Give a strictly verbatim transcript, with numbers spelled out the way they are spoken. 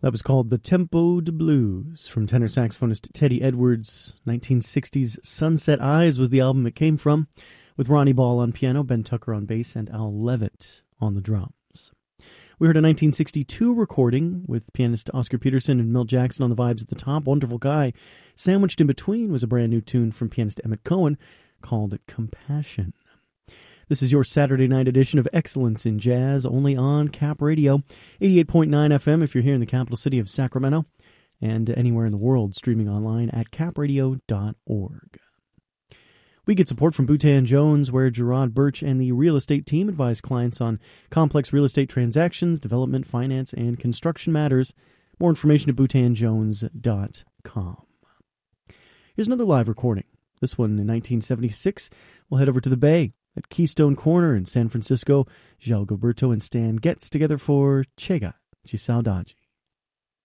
That was called The Tempo de Blues from tenor saxophonist Teddy Edwards. nineteen sixties Sunset Eyes was the album it came from, with Ronnie Ball on piano, Ben Tucker on bass, and Al Levitt on the drums. We heard a nineteen sixty-two recording with pianist Oscar Peterson and Milt Jackson on the vibes at the top. Wonderful Guy. Sandwiched in between was a brand new tune from pianist Emmett Cohen called Compassion. This is your Saturday night edition of Excellence in Jazz, only on Cap Radio, eighty-eight point nine F M if you're here in the capital city of Sacramento, and anywhere in the world streaming online at cap radio dot org. We get support from Boutin Jones, where Gerard Birch and the real estate team advise clients on complex real estate transactions, development, finance, and construction matters. More information at boutin jones dot com. Here's another live recording. This one in nineteen seventy-six. We'll head over to the Bay. At Keystone Corner in San Francisco, João Gilberto and Stan Getz together for Chega de Saudade.